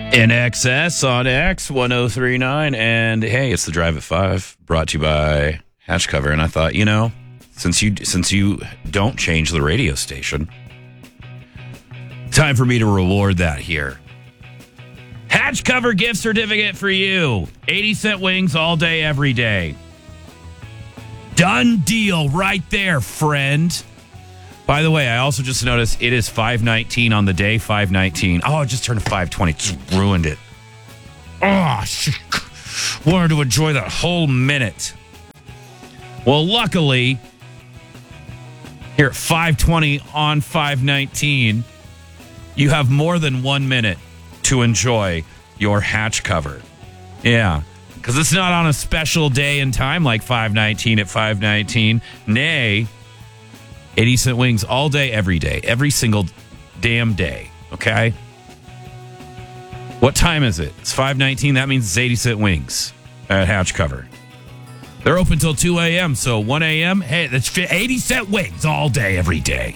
In excess on X1039. And hey, it's the Drive at 5 brought to you by Hatch Cover. And I thought, since you don't change the radio station, time for me to reward that here. Hatch Cover gift certificate for you. 80-cent wings all day, every day. Done deal right there, friend. By the way, I also just noticed it is 5:19 on the day, 5:19. Oh, it just turned 5:20. Just ruined it. Oh, wanted to enjoy that whole minute. Well, luckily, here at 5:20 on 5:19, you have more than 1 minute to enjoy your Hatch Cover. Yeah, because it's not on a special day and time like 5:19 at 5:19. Nay, 80-cent wings all day, every day, every single damn day, okay? What time is it? It's 5:19. That means it's 80-cent wings at Hatch Cover. They're open till 2 a.m., so 1 a.m., hey, that's 80-cent wings all day, every day.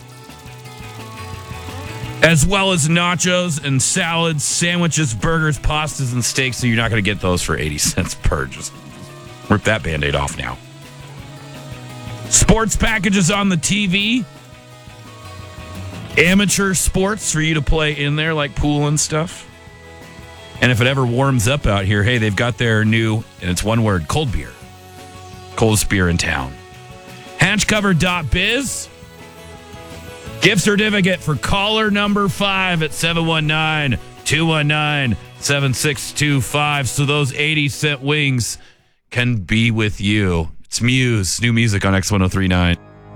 As well as nachos and salads, sandwiches, burgers, pastas, and steaks, so you're not going to get those for 80 cents per. Just rip that Band-Aid off now. Sports packages on the TV. Amateur sports for you to play in there, like pool and stuff. And if it ever warms up out here, hey, they've got their new, and it's one word, cold beer. Coldest beer in town. Hatchcover.biz. Gift certificate for caller number 5 at 719-219-7625. So those 80-cent wings can be with you. It's Muse, new music on X1039.